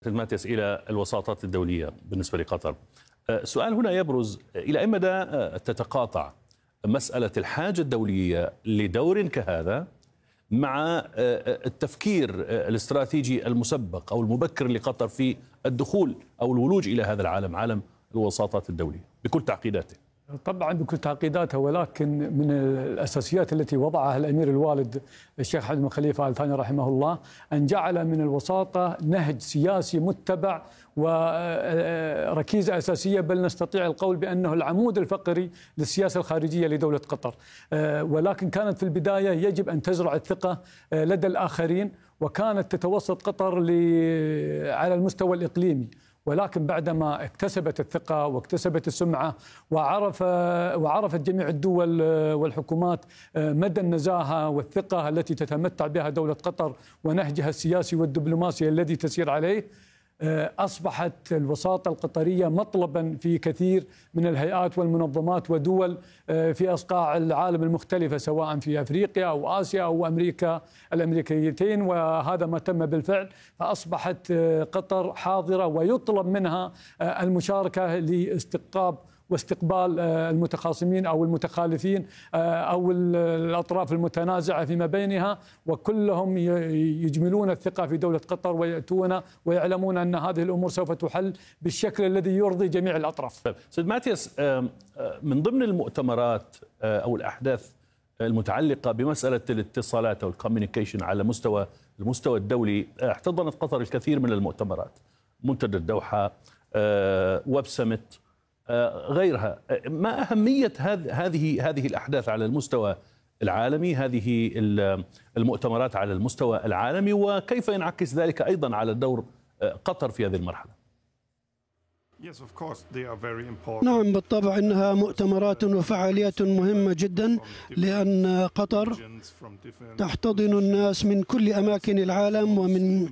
ماتياس إلى الوساطات الدولية بالنسبة لقطر. السؤال هنا يبرز إلى أي مدى تتقاطع مسألة الحاجة الدولية لدور كهذا مع التفكير الاستراتيجي المسبق أو المبكر لقطر في الدخول أو الولوج إلى هذا العالم، عالم الوساطات الدولية بكل تعقيداته؟ طبعا بكل تعقيداتها، ولكن من الأساسيات التي وضعها الأمير الوالد الشيخ حمد بن خليفة آل ثاني رحمه الله أن جعل من الوساطة نهج سياسي متبع وركيزة أساسية، بل نستطيع القول بأنه العمود الفقري للسياسة الخارجية لدولة قطر. ولكن كانت في البداية يجب أن تزرع الثقة لدى الآخرين، وكانت تتوسط قطر على المستوى الإقليمي. ولكن بعدما اكتسبت الثقة واكتسبت السمعة وعرفت جميع الدول والحكومات مدى النزاهة والثقة التي تتمتع بها دولة قطر ونهجها السياسي والدبلوماسي الذي تسير عليه، أصبحت الوساطة القطرية مطلبا في كثير من الهيئات والمنظمات ودول في أصقاع العالم المختلفة، سواء في أفريقيا أو آسيا أو أمريكا الأمريكيتين، وهذا ما تم بالفعل. فأصبحت قطر حاضرة ويطلب منها المشاركة لاستقطاب واستقبال المتخاصمين أو المتخالفين أو الأطراف المتنازعة فيما بينها، وكلهم يجملون الثقة في دولة قطر ويأتون ويعلمون أن هذه الأمور سوف تحل بالشكل الذي يرضي جميع الأطراف. سيد ماتياس، من ضمن المؤتمرات أو الأحداث المتعلقة بمسألة الاتصالات أو الكوميونيكيشن على المستوى الدولي، احتضنت قطر الكثير من المؤتمرات، منتدى الدوحة، ويب سمت، غيرها. ما أهمية هذه الأحداث على المستوى العالمي، هذه المؤتمرات على المستوى العالمي، وكيف ينعكس ذلك أيضا على دور قطر في هذه المرحلة؟ نعم بالطبع، إنها مؤتمرات وفعاليات مهمة جدا، لأن قطر تحتضن الناس من كل أماكن العالم ومن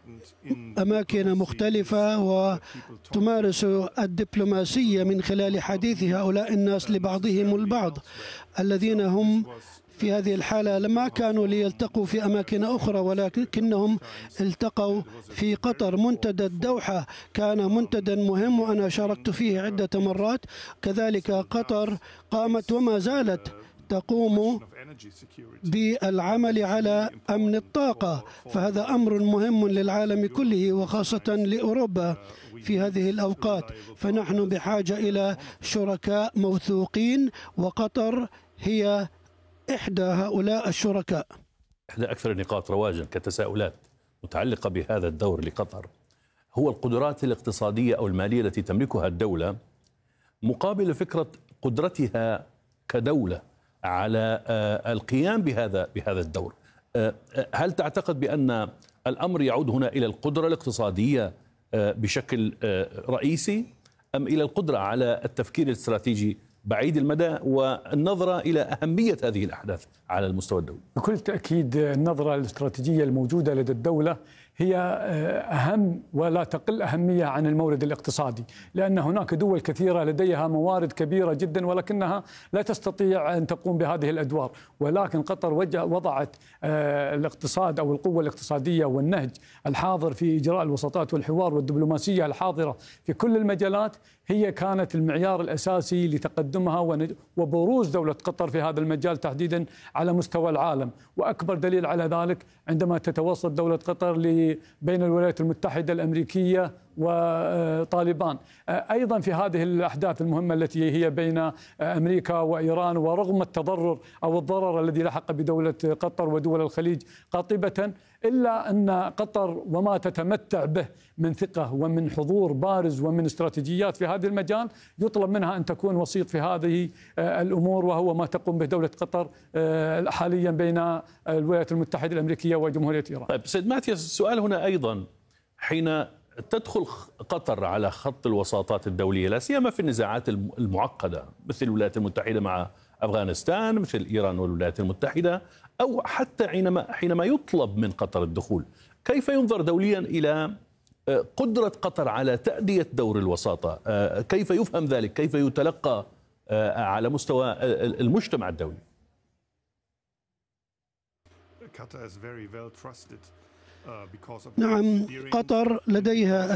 أماكن مختلفة، وتمارس الدبلوماسية من خلال حديث هؤلاء الناس لبعضهم البعض الذين هم في هذه الحالة لما كانوا ليلتقوا في أماكن أخرى، ولكنهم التقوا في قطر. منتدى الدوحة كان منتدى مهم وأنا شاركت فيه عدة مرات. كذلك قطر قامت وما زالت تقوم بالعمل على أمن الطاقة، فهذا أمر مهم للعالم كله وخاصة لأوروبا في هذه الأوقات. فنحن بحاجة إلى شركاء موثوقين، وقطر هي إحدى هؤلاء الشركاء. إحدى أكثر النقاط رواجا كتساؤلات متعلقة بهذا الدور لقطر هو القدرات الاقتصادية أو المالية التي تملكها الدولة مقابل فكرة قدرتها كدولة على القيام بهذا الدور. هل تعتقد بأن الأمر يعود هنا إلى القدرة الاقتصادية بشكل رئيسي، أم إلى القدرة على التفكير الاستراتيجي بعيد المدى والنظرة إلى أهمية هذه الأحداث على المستوى الدولي؟ بكل تأكيد النظرة الاستراتيجية الموجودة لدى الدولة هي أهم ولا تقل أهمية عن المورد الاقتصادي، لأن هناك دول كثيرة لديها موارد كبيرة جدا ولكنها لا تستطيع أن تقوم بهذه الأدوار. ولكن قطر وضعت الاقتصاد أو القوة الاقتصادية والنهج الحاضر في إجراء الوساطات والحوار والدبلوماسية الحاضرة في كل المجالات، هي كانت المعيار الأساسي لتقدمها وبروز دولة قطر في هذا المجال تحديدا على مستوى العالم. وأكبر دليل على ذلك عندما تتوسط دولة قطر بين الولايات المتحدة الأمريكية وطالبان، أيضا في هذه الأحداث المهمة التي هي بين أمريكا وإيران، ورغم التضرر أو الضرر الذي لحق بدولة قطر ودول الخليج قاطبة، إلا أن قطر وما تتمتع به من ثقة ومن حضور بارز ومن استراتيجيات في هذا المجال يطلب منها أن تكون وسيط في هذه الأمور، وهو ما تقوم به دولة قطر حاليا بين الولايات المتحدة الأمريكية وجمهورية إيران. طيب سيد ماتياس، السؤال هنا أيضا، حين تدخل قطر على خط الوساطات الدولية لا سيما في النزاعات المعقدة مثل الولايات المتحدة مع أفغانستان، مثل إيران والولايات المتحدة، أو حتى حينما يطلب من قطر الدخول، كيف ينظر دوليا إلى قدرة قطر على تأدية دور الوساطة؟ كيف يفهم ذلك؟ كيف يتلقى على مستوى المجتمع الدولي؟ نعم، قطر لديها